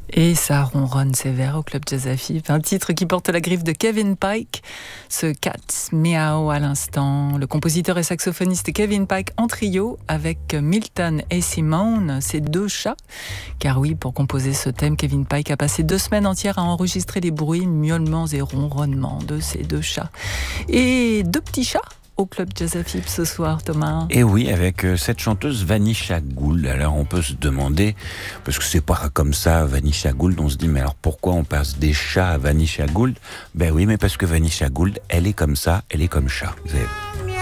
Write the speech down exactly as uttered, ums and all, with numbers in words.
Et ça ronronne sévère au Club Jazz Afib. Un titre qui porte la griffe de Kevin Pike. Ce Cat's Meow à l'instant. Le compositeur et saxophoniste Kevin Pike en trio avec Milton et Simone, ses deux chats. Car oui, pour composer ce thème, Kevin Pike a passé deux semaines entières à enregistrer les bruits, miaulements et ronronnements de ses deux chats. Et deux petits chats au Club Jazz Afib ce soir, Thomas. Et oui, avec euh, cette chanteuse Vanisha Gould. Alors on peut se demander, parce que c'est pas comme ça, Vanisha Gould, on se dit, mais alors pourquoi on passe des chats à Vanisha Gould? Ben oui, mais parce que Vanisha Gould, elle est comme ça, elle est comme chat. Vous avez...